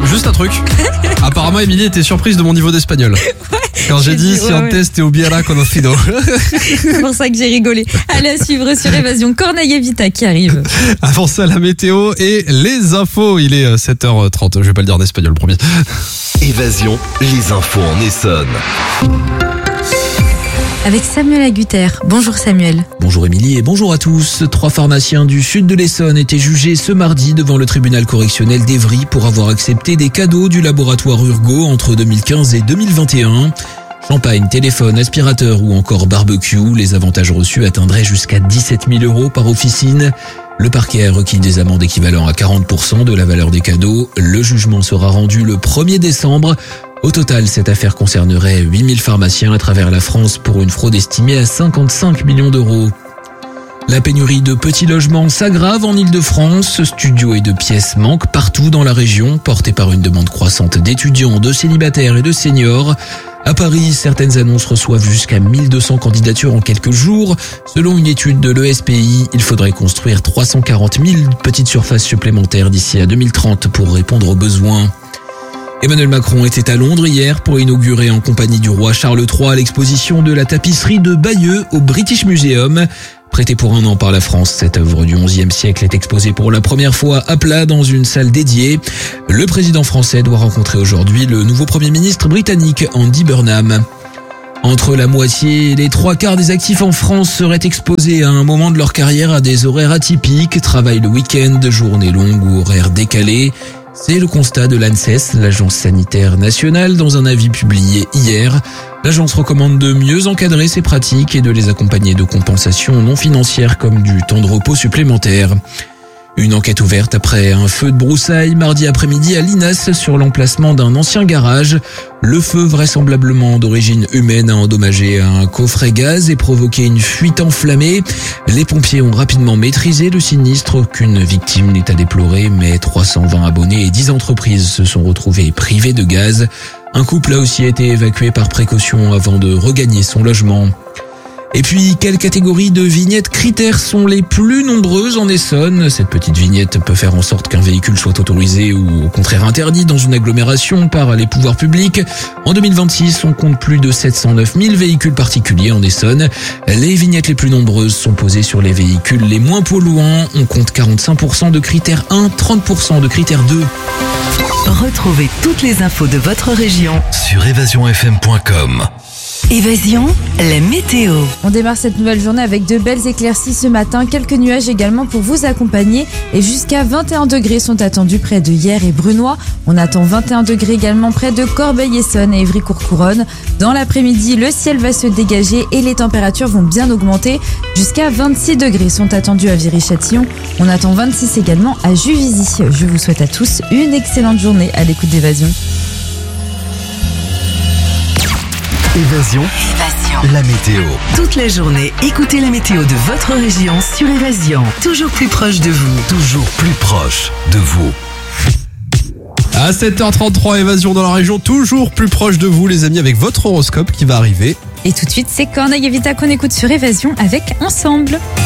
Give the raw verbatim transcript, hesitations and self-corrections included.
Juste un truc. Apparemment, Émilie était surprise de mon niveau d'espagnol. Ouais, quand j'ai dit, dit, si ouais, un ouais. test est hubiera conocido. C'est pour ça que j'ai rigolé. Allez, à suivre sur Évasion, Corneille et Vita qui arrive. Avant ça, la météo et les infos. Il est sept heures trente. Je vais pas le dire en espagnol, promis. Évasion, les infos en Essonne. Avec Samuel Agutter. Bonjour Samuel. Bonjour Émilie et bonjour à tous. Trois pharmaciens du sud de l'Essonne étaient jugés ce mardi devant le tribunal correctionnel d'Évry pour avoir accepté des cadeaux du laboratoire Urgo entre deux mille quinze et deux mille vingt et un. Champagne, téléphone, aspirateur ou encore barbecue, les avantages reçus atteindraient jusqu'à dix-sept mille euros par officine. Le parquet a requis des amendes équivalent à quarante pour cent de la valeur des cadeaux. Le jugement sera rendu le premier décembre. Au total, cette affaire concernerait huit mille pharmaciens à travers la France pour une fraude estimée à cinquante-cinq millions d'euros. La pénurie de petits logements s'aggrave en Ile-de-France. Studios et de pièces manquent partout dans la région, portée par une demande croissante d'étudiants, de célibataires et de seniors. À Paris, certaines annonces reçoivent jusqu'à mille deux cents candidatures en quelques jours. Selon une étude de l'E S P I, il faudrait construire trois cent quarante mille petites surfaces supplémentaires d'ici à deux mille trente pour répondre aux besoins. Emmanuel Macron était à Londres hier pour inaugurer en compagnie du roi Charles trois l'exposition de la tapisserie de Bayeux au British Museum. Prêtée pour un an par la France, cette œuvre du onzième siècle est exposée pour la première fois à plat dans une salle dédiée. Le président français doit rencontrer aujourd'hui le nouveau Premier ministre britannique Andy Burnham. Entre la moitié et les trois quarts des actifs en France seraient exposés à un moment de leur carrière à des horaires atypiques, travail le week-end, journée longue ou horaires décalés. C'est le constat de l'ANSES, l'Agence sanitaire nationale, dans un avis publié hier. L'agence recommande de mieux encadrer ces pratiques et de les accompagner de compensations non financières comme du temps de repos supplémentaire. Une enquête ouverte après un feu de broussailles mardi après-midi à Linas sur l'emplacement d'un ancien garage. Le feu, vraisemblablement d'origine humaine, a endommagé un coffret gaz et provoqué une fuite enflammée. Les pompiers ont rapidement maîtrisé le sinistre. Aucune victime n'est à déplorer, mais trois cent vingt abonnés et dix entreprises se sont retrouvés privés de gaz. Un couple a aussi été évacué par précaution avant de regagner son logement. Et puis, quelles catégories de vignettes critères sont les plus nombreuses en Essonne? Cette petite vignette peut faire en sorte qu'un véhicule soit autorisé ou au contraire interdit dans une agglomération par les pouvoirs publics. En deux mille vingt-six, on compte plus de sept cent neuf mille véhicules particuliers en Essonne. Les vignettes les plus nombreuses sont posées sur les véhicules les moins polluants. On compte quarante-cinq pour cent de critère un, trente pour cent de critère deux. Retrouvez toutes les infos de votre région Sur évasion f m point com. Évasion, la météo. On démarre cette nouvelle journée avec de belles éclaircies ce matin, quelques nuages également pour vous accompagner et jusqu'à vingt et un degrés sont attendus près de Hyères et Brunois. On attend vingt et un degrés également près de Corbeil-Essonnes et Évry-Courcouronnes. Dans l'après-midi, le ciel va se dégager et les températures vont bien augmenter. Jusqu'à vingt-six degrés sont attendus à Viry-Châtillon. On attend vingt-six également à Juvisy. Je vous souhaite à tous une excellente journée à l'écoute d'Évasion. Évasion, Évasion. la météo. Toute la journée, écoutez la météo de votre région sur Évasion. Toujours plus proche de vous. Toujours plus proche de vous. À sept heures trente-trois, Évasion dans la région, toujours plus proche de vous les amis, avec votre horoscope qui va arriver. Et tout de suite, c'est Corneille et Vita qu'on écoute sur Évasion avec Ensemble.